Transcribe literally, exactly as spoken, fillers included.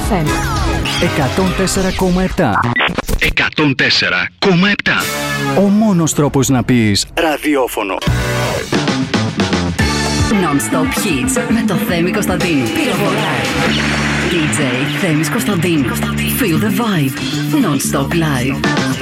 εφ εμ εκατόν τέσσερα κόμμα επτά. εκατόν τέσσερα κόμμα επτά. Ο μόνος τρόπος να πεις ραδιόφωνο. Non-stop hits με το Θέμη Κωνσταντίνου. Πυροβολάει. ντι τζέι Θέμης Κωνσταντίνου. Feel the vibe. Non-stop live.